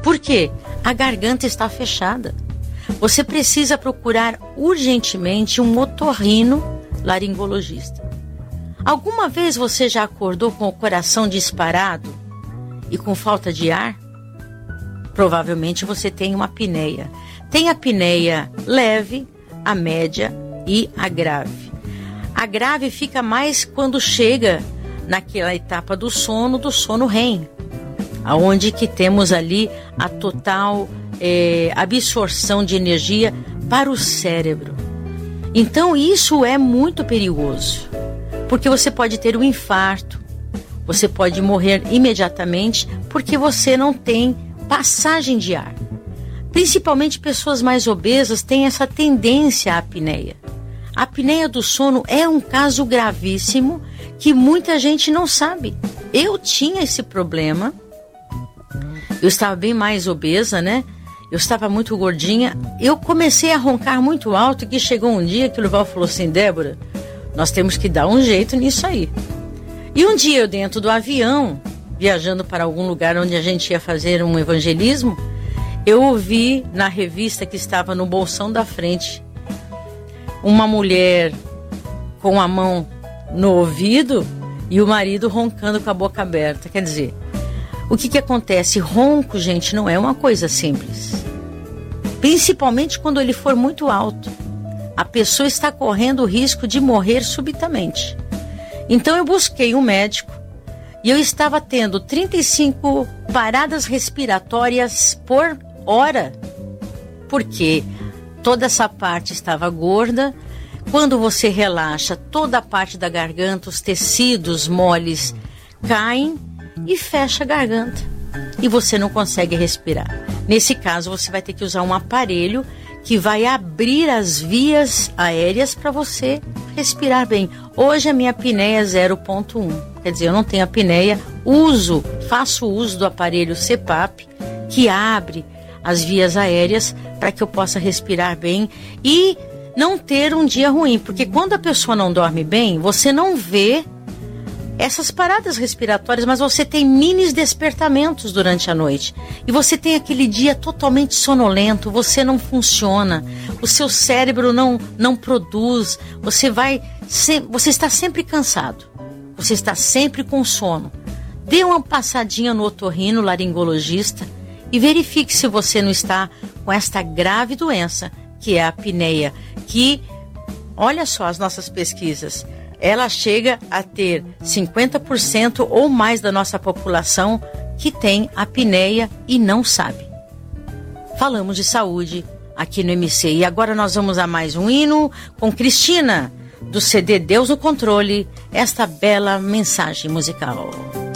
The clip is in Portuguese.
Por quê? A garganta está fechada. Você precisa procurar urgentemente um otorrino laringologista. Alguma vez você já acordou com o coração disparado e com falta de ar? Provavelmente você tem uma apneia. Tem a apneia leve, a média e a grave. A grave fica mais quando chega naquela etapa do sono REM, aonde que temos ali a total absorção de energia para o cérebro. Então isso é muito perigoso, porque você pode ter um infarto, você pode morrer imediatamente porque você não tem passagem de ar. Principalmente pessoas mais obesas têm essa tendência à apneia. A apneia do sono é um caso gravíssimo que muita gente não sabe. Eu tinha esse problema, eu estava bem mais obesa, né? Eu estava muito gordinha, eu comecei a roncar muito alto, que chegou um dia que o Luval falou assim: Débora, nós temos que dar um jeito nisso aí. E um dia eu dentro do avião, viajando para algum lugar onde a gente ia fazer um evangelismo, eu ouvi na revista que estava no bolsão da frente uma mulher com a mão no ouvido e o marido roncando com a boca aberta. Quer dizer, o que acontece? Ronco, gente, não é uma coisa simples. Principalmente quando ele for muito alto. A pessoa está correndo o risco de morrer subitamente. Então eu busquei um médico e eu estava tendo 35 paradas respiratórias por hora, porque toda essa parte estava gorda. Quando você relaxa, toda a parte da garganta, os tecidos moles caem e fecha a garganta e você não consegue respirar. Nesse caso, você vai ter que usar um aparelho que vai abrir as vias aéreas para você respirar bem. Hoje a minha apneia é 0,1, quer dizer, eu não tenho apneia, faço uso do aparelho CPAP, que abre as vias aéreas para que eu possa respirar bem e não ter um dia ruim, porque quando a pessoa não dorme bem, você não vê essas paradas respiratórias, mas você tem mini despertamentos durante a noite e você tem aquele dia totalmente sonolento, você não funciona, o seu cérebro não produz, você está sempre cansado, você está sempre com sono. Dê uma passadinha no otorrino laringologista e verifique se você não está com esta grave doença, que é a apneia, que, olha só as nossas pesquisas, ela chega a ter 50% ou mais da nossa população que tem apneia e não sabe. Falamos de saúde aqui no MC e agora nós vamos a mais um hino com Cristina, do CD Deus no Controle, esta bela mensagem musical.